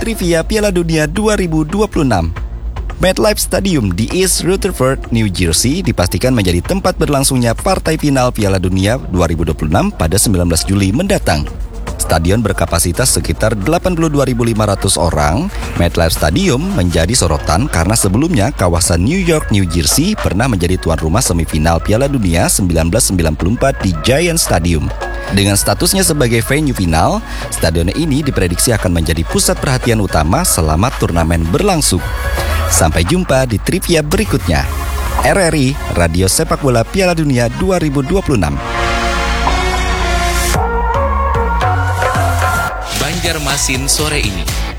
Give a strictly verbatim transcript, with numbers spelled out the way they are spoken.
trivia Piala Dunia dua ribu dua puluh enam. MetLife Stadium di East Rutherford, New Jersey dipastikan menjadi tempat berlangsungnya partai final Piala Dunia dua ribu dua puluh enam pada sembilan belas Juli mendatang. Stadion berkapasitas sekitar delapan puluh dua ribu lima ratus orang. MetLife Stadium menjadi sorotan karena sebelumnya kawasan New York, New Jersey pernah menjadi tuan rumah semifinal Piala Dunia seribu sembilan ratus sembilan puluh empat di Giant Stadium. Dengan statusnya sebagai venue final, stadion ini diprediksi akan menjadi pusat perhatian utama selama turnamen berlangsung. Sampai jumpa di trivia berikutnya. R R I, Radio Sepak Bola Piala Dunia dua ribu dua puluh enam. Banjarmasin sore ini.